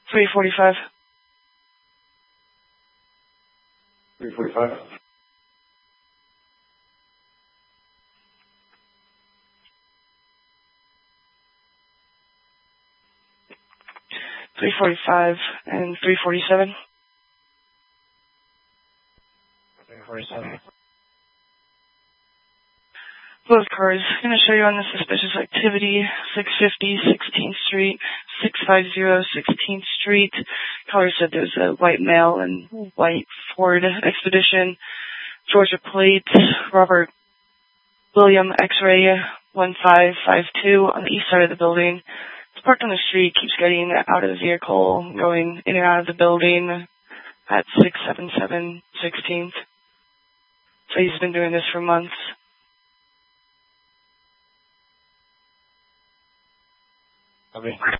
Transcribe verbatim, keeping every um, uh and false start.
three forty-five. three forty-five. three forty-five and three forty-seven. three forty-seven. Both cars going to show you on the suspicious activity. six fifty sixteenth Street, six fifty sixteenth Street. Caller said there was a white male and white Ford Expedition. Georgia plate, Robert William X-ray one five five two on the east side of the building. It's parked on the street, keeps getting out of the vehicle, going in and out of the building at six seventy-seven sixteenth. So he's been doing this for months. Okay.